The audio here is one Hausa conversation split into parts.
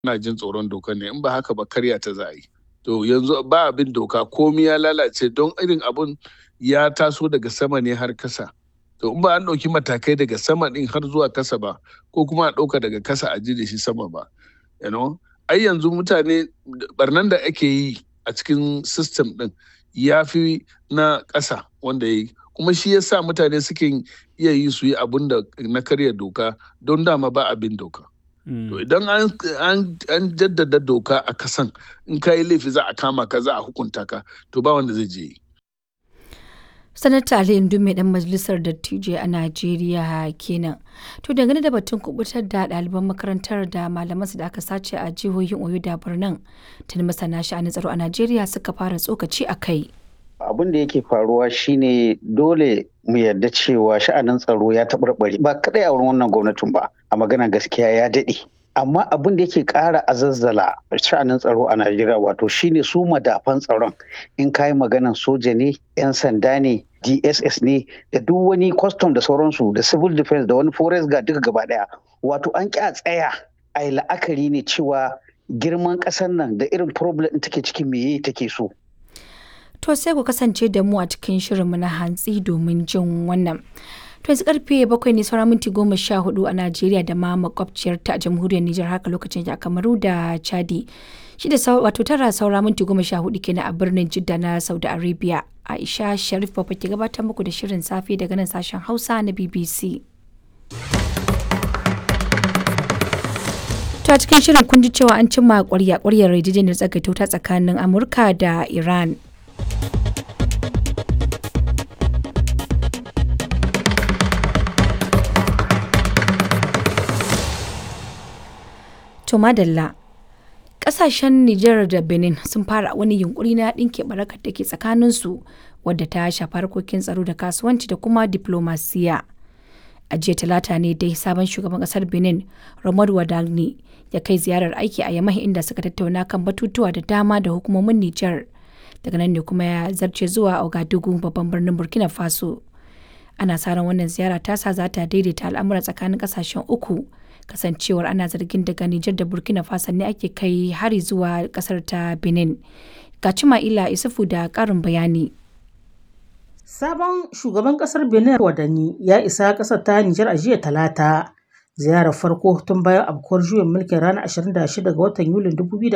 na jin tsoron doka ne, in ba haka ba karya ta za a yi. To yanzu ba abin doka, komi ya lalace don irin abun ya taso daga sama ne har kasa. To in ba an ɗauki matakai daga sama ɗin har zuwa kasa ba, ko kuma a ɗauka daga kasa a ji da shi sama ba. Ai yanzu mutane barnan da ake yi a cikin system ɗin ya fi na ƙasa wanda ya yi. Kuma shi ya sa mutane suke iya yi su yi abun da na karya doka don dama ba abin doka. To idan an jaddada doka a kasan, in ka yi laifi za a kama ka, za a hukunta ka, to ba wanda zai je yi. Sanata Ali Indume dan majalisar dattijai a Najeriya kenan. To dangane da batun kubutar da ɗaliban makarantar da malamansu da aka sace a jihohin Oyo da Borno, tuni masana sha'anin tsaro a Najeriya suka fara tsokaci a kai. Abin da yake faruwa shine dole mu yarda cewa sha'anin tsaro ya taɓarɓare ba kadai a wurin wannan gwamnatin ba, a magana gaskiya ya daɗe. Amma abin da yake ƙara azazzala sha'anin tsaro a Najeriya wato shine su madafan tsaron, in kayi maganan soja ne, 'yan sanda ne, DSS ne, da duk wani custom da sauransu, da civil defense da wani forest guard duka gaba ɗaya. Wato an ƙi a tsaya a yi la'akari ne cewa girman ƙasar nan da irin problem ɗin take cikin meye take so. To sai ku kasance da mu a cikin shirinmu na hantsi domin jin wannan. To yanzu karfe 7 ne sauran minti 14 a Najeriya da ma makwabciyar ta a jamhuriyar Nijar, haka lokacin a Kamaru da Chadi. Shi da wato tara saura minti 14 kenan a birnin Jidda na Saudi Arabia. Aisha Sharif Baba ke gabatar muku da shirin safe daga nan sashen Hausa na BBC. To a cikin shirin kun ji cewa an cimma ƙwaryar yarjejeniyar tsagaito ta tsakanin Amurka da Iran. To madalla, ƙasashen Nijar da Benin sun fara wani yunkuri na ɗinke barakar da ke tsakaninsu, wadda ta shafi harkokin tsaro da kasuwanci da kuma diplomasiya. A jiya talata ne dai sabon shugaban ƙasar Benin, Romuald Wadagni, ya kai ziyarar aiki a Yamai, inda suka tattauna kan batutuwa da dama da hukumomin Nijar. Daga nan ne kuma ya zarce zuwa Ouagadougou, babban birnin Burkina Faso. Ana sa ran wannan ziyara tasa za ta daidaita al'amura tsakanin ƙasashen uku, kasancewar ana zargin daga Nijar da Burkina Faso ne ake kai hari zuwa kasar ta Benin. Ga Cima'ila Isufu da ƙarin bayani. Sabon shugaban kasar Benin Wadani ya isa kasar ta Nijar a jiya talata. Ziyarar farko tun bayan afkuwar juyin mulkin ranar 26 ga watan Yulin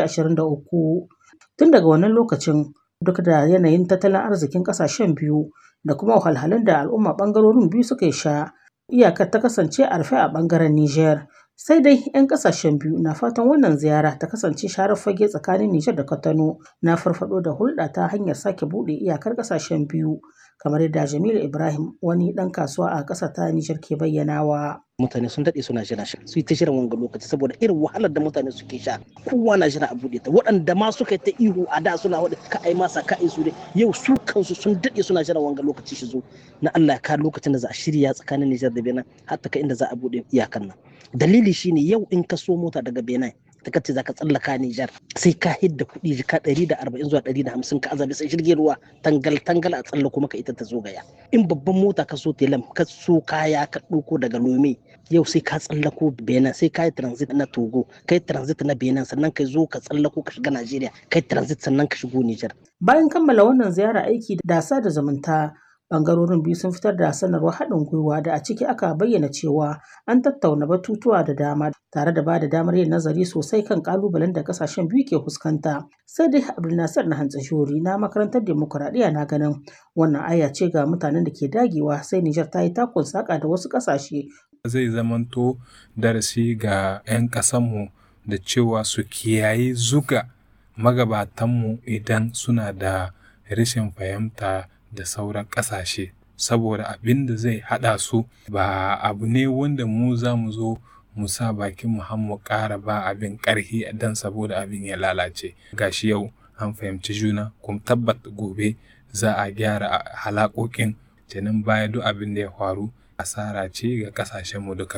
2023. Tun daga wannan lokacin, duk da yanayin tattalin arzikin kasashen biyu da kuma wahalhalun da al'umma bangarorin biyu suka sha, iyakar ta kasance a rufe a bangaren Nijar. Sai dai 'yan kasashen biyu na fatan wannan ziyara ta kasance sharar fage tsakanin Nijar da Kwatano na farfado da hulɗa ta hanyar sake buɗe iyakar kasashen biyu, kamar yadda Jamilu Ibrahim, wani ɗan kasuwa a ƙasar ta Nijar, ke bayyanawa. Mutane sun daɗe suna jira shi, su yi ta jiran wanga lokaci saboda irin wahalar da mutane suke sha. Kowa na jira a buɗe ta, waɗanda ma suka yi ta ihu a da suna waɗa ka ai masa ka ai su dai, yau su kansu sun daɗe suna jiran wanga lokaci shi zo na Allah ka lokacin da za a shirya tsakanin Nijar da Benin har ta kai inda za a buɗe iyakan nan. Dalili shine yau in ka so mota daga Benin ta kace za ka tsallaka Nijar sai ka hidda kuɗi jika 140 zuwa 150 ka azabi sai jirgin ruwa tangal a tsallako maka ita ta zo gaya. In babban mota ka so telam ka so kaya ka ɗauko daga Lome, yau sai ka tsallako Benin, sai ka yi transit na Togo, kai transit na Benin, sannan ka zo ka tsallako ka shiga Najeriya, kai transit sannan ka shigo Nijar. Bayan kammala wannan ziyara aiki da sada zumunta, bangarorin biyu sun fitar da sanarwar haɗin gwiwa da a ciki aka bayyana cewa an tattauna batutuwa da dama tare da ba da damar yin nazari sosai kan kalubalen da kasashen biyu ke fuskanta. Sai dai Abdulnasir na Hantsashori na makarantar demokuraɗiyya na ganin wannan aya ce ga mutanen da ke dagewa sai Nijar ta yi takun saka da wasu ƙasashe. Zai zamanto darasi ga 'yan ƙasanmu da cewa su kiyayi zuga magabatanmu idan suna da rashin fahimta da sauran ƙasashe, saboda abin da zai haɗa su ba abu ne wanda mu za mu zo mu sa bakin mu ƙara ba abin ƙarfi dan saboda abin ya lalace. Gashi yau an fahimci juna, kuma tabbata gobe za a gyara halakokin, kenan baya duk abin da ya faru asara ce ga ƙasashenmu duka biyu.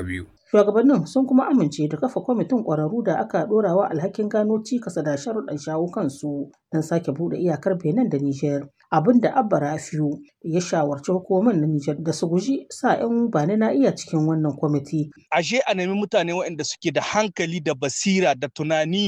Shugabannin sun kuma amince da kafa kwamitin ƙwararru da aka ɗorawa alhakin gano cikas da sharuɗan shawo kansu don sake buɗe iyakar Benin da Nijar. Abin da Abba Rafiu ya shawarci hukumomin na Nijar da su guji sa 'yan bani na iya cikin wannan kwamiti. Ashe a nemi mutane waɗanda suke da hankali da basira da tunani